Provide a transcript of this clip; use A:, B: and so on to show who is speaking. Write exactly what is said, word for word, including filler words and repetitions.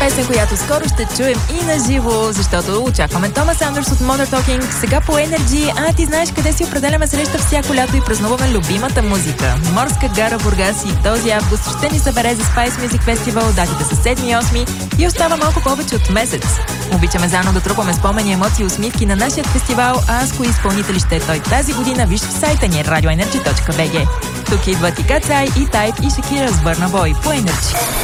A: Песен, която скоро ще чуем и на живо, защото очакваме Томас Андърс от Modern Talking сега по Energy. А ти знаеш къде си определяме среща всяко лято и празнуваме любимата музика. Морска гара Бургас и този август ще ни събере за Spice Music Festival. Датите са седми и осми и остава малко повече от месец. Обичаме заедно да трупаме спомени, емоции и усмивки на нашия фестивал, а с кои изпълнители ще е той тази година, виж в сайта ни радио енерджи точка би джи. Тук идват и Кацай, и Тайп, и Шакира с Бърна Бой по Energy.